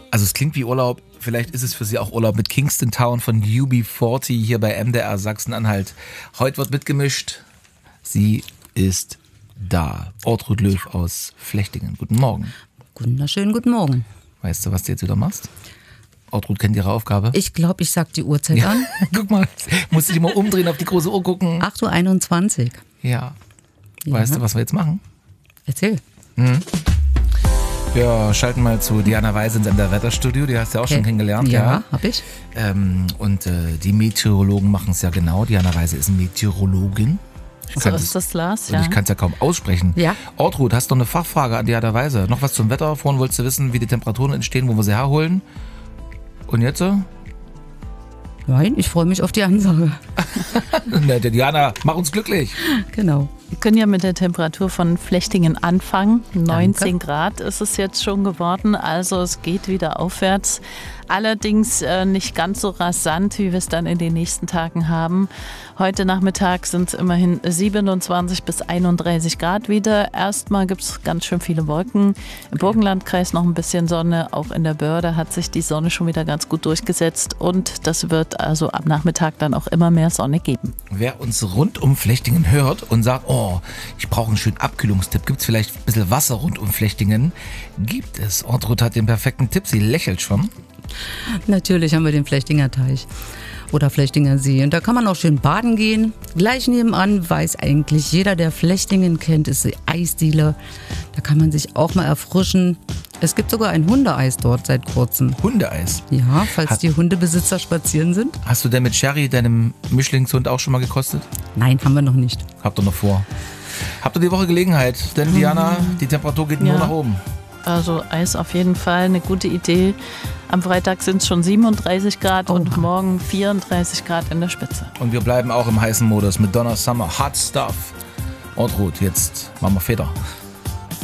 Also es klingt wie Urlaub, vielleicht ist es für Sie auch Urlaub mit Kingston Town von UB40 hier bei MDR Sachsen-Anhalt. Heute wird mitgemischt, sie ist da. Ortrud Löw aus Flechtingen. Guten Morgen. Wunderschönen guten Morgen. Weißt du, was du jetzt wieder machst? Ortrud kennt ihre Aufgabe. Ich glaube, ich sag die Uhrzeit an. Guck mal, musst du dich mal umdrehen, auf die große Uhr gucken. 8.21 Uhr. Ja. Weißt du, was wir jetzt machen? Erzähl. Wir schalten mal zu Diana Weise ins MDR Wetterstudio. Die hast du ja auch schon kennengelernt. Ja, hab ich. Und die Meteorologen machen es ja genau. Diana Weise ist Meteorologin. So ist das, Lars, ja. Und ich kann es ja kaum aussprechen. Ja. Ortrud, hast du noch eine Fachfrage an Diana Weise? Noch was zum Wetter? Vorhin wolltest du wissen, wie die Temperaturen entstehen, wo wir sie herholen. Und jetzt? Nein, ich freue mich auf die Ansage. Ne, Diana, mach uns glücklich. Genau. Wir können ja mit der Temperatur von Flechtingen anfangen. 19 Danke. Grad ist es jetzt schon geworden, also es geht wieder aufwärts. Allerdings nicht ganz so rasant, wie wir es dann in den nächsten Tagen haben. Heute Nachmittag sind es immerhin 27 bis 31 Grad wieder. Erstmal gibt es ganz schön viele Wolken. Im Burgenlandkreis noch ein bisschen Sonne. Auch in der Börde hat sich die Sonne schon wieder ganz gut durchgesetzt. Und das wird also am Nachmittag dann auch immer mehr Sonne geben. Wer uns rund um Flechtingen hört und sagt, oh, ich brauche einen schönen Abkühlungstipp, gibt es vielleicht ein bisschen Wasser rund um Flechtingen? Gibt es. Ortrud hat den perfekten Tipp, sie lächelt schon. Natürlich haben wir den Flechtinger Teich oder Flechtinger See. Und da kann man auch schön baden gehen. Gleich nebenan weiß eigentlich jeder, der Flechtingen kennt, ist die Eisdiele. Da kann man sich auch mal erfrischen. Es gibt sogar ein Hundeeis dort seit kurzem. Hundeeis. Ja, falls die Hundebesitzer spazieren sind. Hast du denn mit Sherry, deinem Mischlingshund, auch schon mal gekostet? Nein, haben wir noch nicht. Habt ihr noch vor? Habt ihr die Woche Gelegenheit? Denn Diana, die Temperatur geht nur Ja. nach oben. Also Eis auf jeden Fall eine gute Idee. Am Freitag sind es schon 37 Grad und morgen 34 Grad in der Spitze. Und wir bleiben auch im heißen Modus mit Donna Summer, Hot Stuff. Ortrud, jetzt machen wir Feder.